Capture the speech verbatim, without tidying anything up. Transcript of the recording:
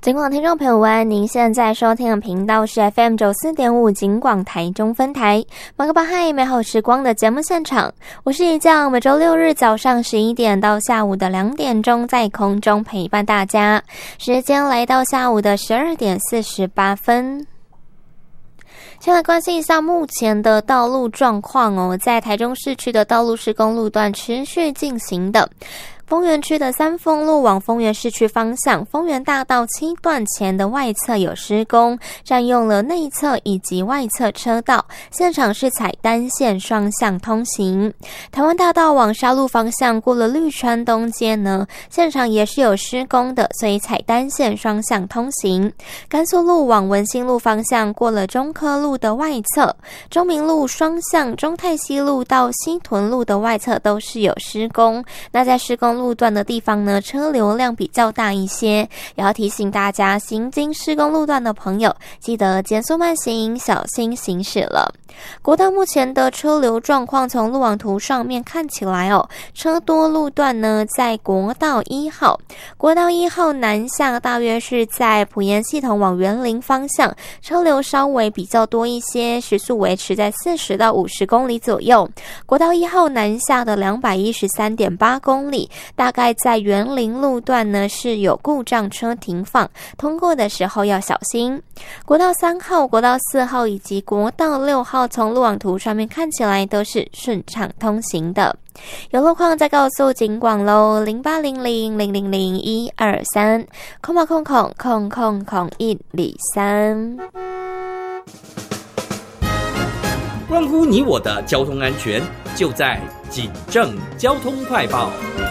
警广听众朋友们，您现在收听的频道是 F M 九十四点五 警广台中分台，马克巴嗨美好时光的节目现场，我是一将，每周六日早上十一点到下午的两点钟在空中陪伴大家，时间来到下午的十二点四十八分。先来关心一下目前的道路状况哦，在台中市区的道路施工路段持续进行的。丰原区的三丰路往丰原市区方向，丰原大道七段前的外侧有施工，占用了内侧以及外侧车道，现场是采单线双向通行。台湾大道往沙鹿方向过了绿川东街呢，现场也是有施工的，所以采单线双向通行。甘肃路往文心路方向过了中科路的外侧，中明路双向中泰西路到西屯路的外侧都是有施工。那在施工路段的地方呢，车流量比较大一些，也要提醒大家行经施工路段的朋友记得减速慢行，小心行驶了。国道目前的车流状况，从路网图上面看起来哦，车多路段呢在国道一号，国道一号南下大约是在埔盐系统往园林方向，车流稍微比较多一些，时速维持在四十到五十公里左右。国道一号南下的两百一十三点八公里，大概在园林路段呢是有故障车停放，通过的时候要小心。国道三号、国道四号以及国道六号从路网图上面看起来都是顺畅通行的。有路况再告诉警广咯，零八零零零零零一二三空八空空空空空一里三。 关乎你我的交通安全，就在警政交通快报。